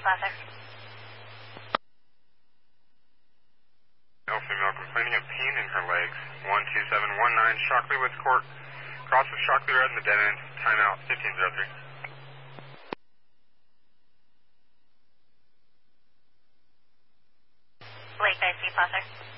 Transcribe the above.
Placer. Male female complaining of pain in her legs. 12719 Shockley Woods Court. Crosses Shockley Road in the dead end. Timeout 1503. Lake IC, Placer.